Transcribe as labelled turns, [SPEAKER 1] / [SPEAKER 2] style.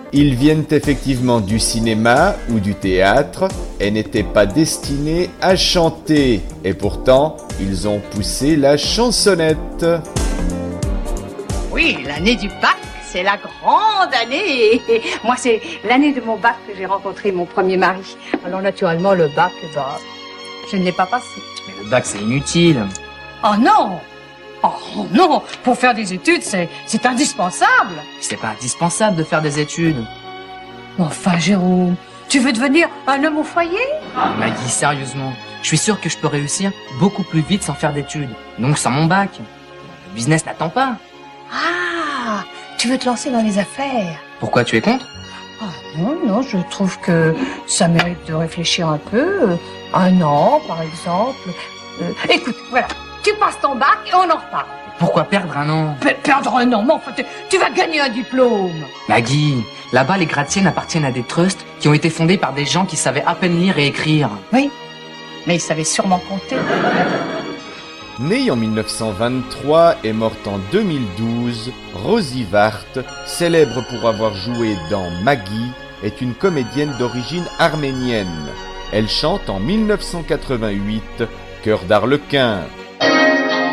[SPEAKER 1] Ils viennent effectivement du cinéma ou du théâtre et n'étaient pas destinés à chanter. Et pourtant, ils ont poussé la chansonnette.
[SPEAKER 2] Oui, l'année du bac, c'est la grande année. Moi, c'est l'année de mon bac que j'ai rencontré mon premier mari. Alors naturellement, le bac, je ne l'ai pas passé.
[SPEAKER 3] Mais le bac, c'est inutile.
[SPEAKER 2] Oh non! Oh non! Pour faire des études, c'est indispensable.
[SPEAKER 3] C'est pas indispensable de faire des études.
[SPEAKER 2] Enfin, Jérôme, tu veux devenir un homme au foyer?
[SPEAKER 3] Maggie, sérieusement, je suis sûr que je peux réussir beaucoup plus vite sans faire d'études. Donc sans mon bac. Le business n'attend pas.
[SPEAKER 2] Ah! Tu veux te lancer dans les affaires?
[SPEAKER 3] Pourquoi, tu es contre?
[SPEAKER 2] Ah non, je trouve que ça mérite de réfléchir un peu. 1 an, par exemple. Écoute, voilà. Tu passes ton bac et on en reparle.
[SPEAKER 3] Pourquoi perdre 1 an?
[SPEAKER 2] Perdre 1 an, mais enfin, tu vas gagner un diplôme.
[SPEAKER 3] Maggie, là-bas, les gratte-ciels appartiennent à des trusts qui ont été fondés par des gens qui savaient à peine lire et écrire.
[SPEAKER 2] Oui, mais ils savaient sûrement compter.
[SPEAKER 1] Née en 1923 et morte en 2012, Rosie Vart, célèbre pour avoir joué dans Maggie, est une comédienne d'origine arménienne. Elle chante en 1988 Cœur d'Arlequin.